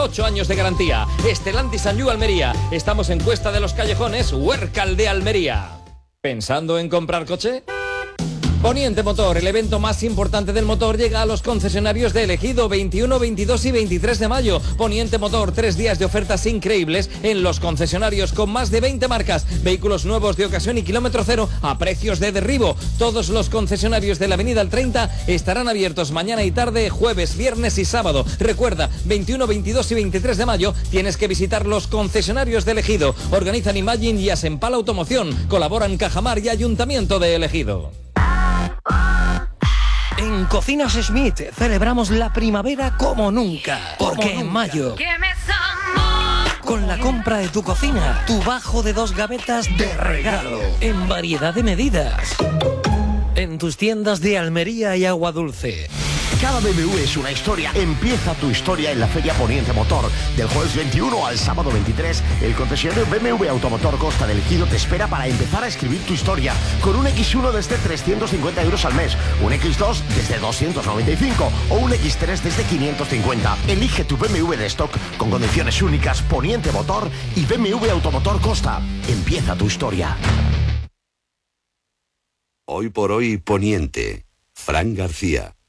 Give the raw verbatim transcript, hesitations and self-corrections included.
ocho años de garantía. Stellantis Sanyu Almería. Estamos en Cuesta de los Callejones, Huércal de Almería. ¿Pensando en comprar coche? Poniente Motor, el evento más importante del motor, llega a los concesionarios de Ejido veintiuno, veintidós y veintitrés de mayo. Poniente Motor, tres días de ofertas increíbles en los concesionarios con más de veinte marcas. Vehículos nuevos de ocasión y kilómetro cero a precios de derribo. Todos los concesionarios de la Avenida El treinta estarán abiertos mañana y tarde, jueves, viernes y sábado. Recuerda, veintiuno, veintidós y veintitrés de mayo tienes que visitar los concesionarios de Ejido. Organizan Imagine y Asempal Automoción. Colaboran Cajamar y Ayuntamiento de El Ejido. En Cocinas Smith celebramos la primavera como nunca, porque en mayo, con la compra de tu cocina, tu bajo de dos gavetas de regalo, en variedad de medidas, en tus tiendas de Almería y Agua Dulce. Cada B M W es una historia. Empieza tu historia en la Feria Poniente Motor. Del jueves veintiuno al sábado veintitrés, el concesionario B M W Automotor Costa del Ejido te espera para empezar a escribir tu historia. Con un equis uno desde trescientos cincuenta euros al mes, un equis dos desde doscientos noventa y cinco o un equis tres desde quinientos cincuenta. Elige tu B M W de stock con condiciones únicas. Poniente Motor y B M W Automotor Costa. Empieza tu historia. Hoy por hoy Poniente. Fran García.